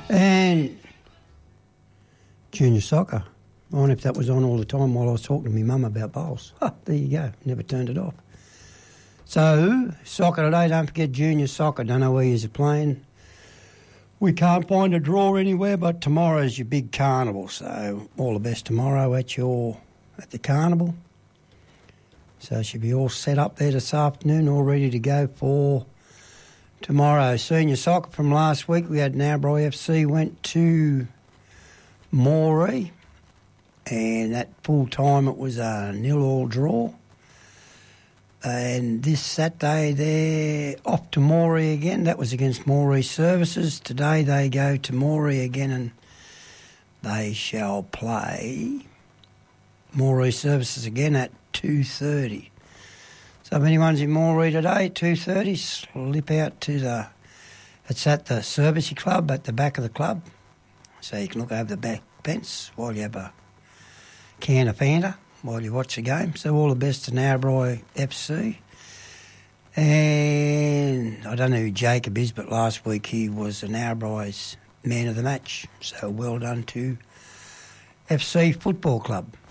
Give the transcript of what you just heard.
And junior soccer. I wonder if that was on all the time while I was talking to my mum about bowls. There you go. Never turned it off. So, soccer today, don't forget junior soccer. Don't know where you're playing. We can't find a draw anywhere, but tomorrow's your big carnival. So, all the best tomorrow at the carnival. So, she'll be all set up there this afternoon, all ready to go for tomorrow. Senior soccer from last week, we had Narrabri FC went to Moree. And at full time it was a 0-0 draw. And this Saturday they're off to Moree again. That was against Moree Services. Today they go to Moree again and they shall play Moree Services again at 2:30. So if anyone's in Moree today, 2:30, slip out to it's at the Servicey Club at the back of the club. So you can look over the back fence while you have a can of Fanta while you watch the game. So all the best to Narrabri FC. And I don't know who Jacob is, but last week he was Narrabri's man of the match. So well done to FC Football Club.